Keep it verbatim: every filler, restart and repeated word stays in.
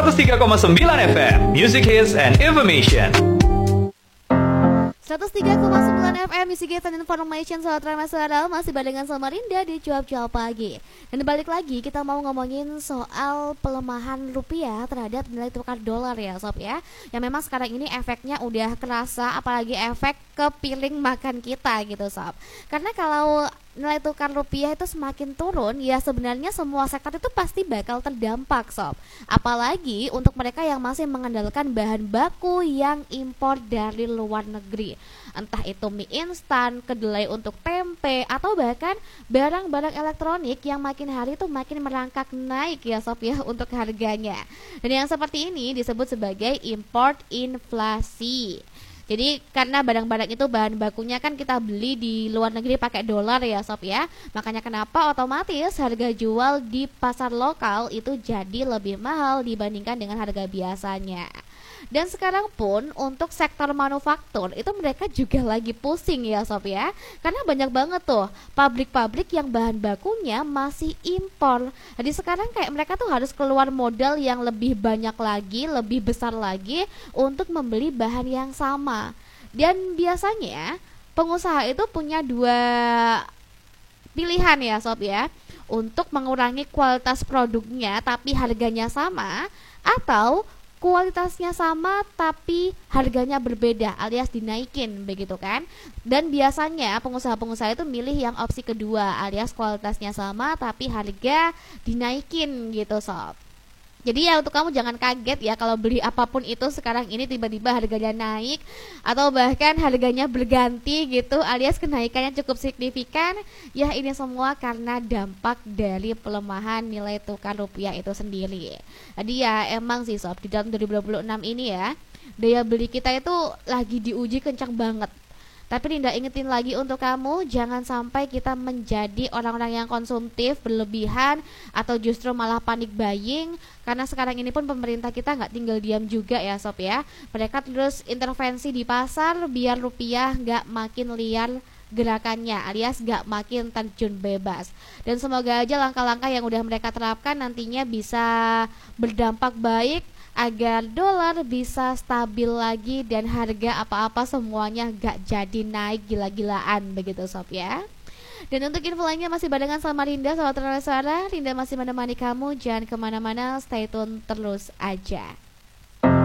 seratus tiga koma sembilan F M, Music Hits and Information. seratus tiga koma sembilan F M Music Hits and Information. Sahabat Ramasara, masih barengan sama Rinda di Cuap-Cuap Pagi. Dan balik lagi, kita mau ngomongin soal pelemahan rupiah terhadap nilai tukar dolar ya sob ya. Yang memang sekarang ini efeknya udah kerasa, apalagi efek ke piring makan kita gitu sob. Karena kalau nilai tukar rupiah itu semakin turun, ya sebenarnya semua sektor itu pasti bakal terdampak sob. Apalagi untuk mereka yang masih mengandalkan bahan baku yang impor dari luar negeri. Entah itu mie instan, kedelai untuk tempe, atau bahkan barang-barang elektronik yang makin hari itu makin merangkak naik ya sob ya untuk harganya. Dan yang seperti ini disebut sebagai import inflasi. Jadi karena barang-barang itu bahan bakunya kan kita beli di luar negeri pakai dolar ya sob ya. Makanya kenapa otomatis harga jual di pasar lokal itu jadi lebih mahal dibandingkan dengan harga biasanya. Dan sekarang pun untuk sektor manufaktur itu mereka juga lagi pusing ya sob ya. Karena banyak banget tuh pabrik-pabrik yang bahan bakunya masih impor. Jadi sekarang kayak mereka tuh harus keluar modal yang lebih banyak lagi, lebih besar lagi untuk membeli bahan yang sama. Dan biasanya pengusaha itu punya dua pilihan ya sob ya, untuk mengurangi kualitas produknya tapi harganya sama, atau kualitasnya sama tapi harganya berbeda alias dinaikin begitu kan. Dan biasanya pengusaha-pengusaha itu milih yang opsi kedua alias kualitasnya sama tapi harga dinaikin gitu sob. Jadi ya untuk kamu jangan kaget ya kalau beli apapun itu sekarang ini tiba-tiba harganya naik atau bahkan harganya berganti gitu alias kenaikannya cukup signifikan. Ya ini semua karena dampak dari pelemahan nilai tukar rupiah itu sendiri. Jadi ya emang sih sob, di dalam dua ribu dua puluh enam ini ya daya beli kita itu lagi diuji kencang banget. Tapi Rinda ingetin lagi untuk kamu, jangan sampai kita menjadi orang-orang yang konsumtif berlebihan atau justru malah panik buying. Karena sekarang ini pun pemerintah kita nggak tinggal diam juga ya sob ya. Mereka terus intervensi di pasar biar rupiah nggak makin liar gerakannya alias gak makin terjun bebas. Dan semoga aja langkah-langkah yang udah mereka terapkan nantinya bisa berdampak baik agar dolar bisa stabil lagi dan harga apa-apa semuanya gak jadi naik gila-gilaan begitu sob ya. Dan untuk info lainnya masih barengan sama Rinda, sahabat Suara. Rinda masih menemani kamu, jangan kemana-mana, stay tune terus aja.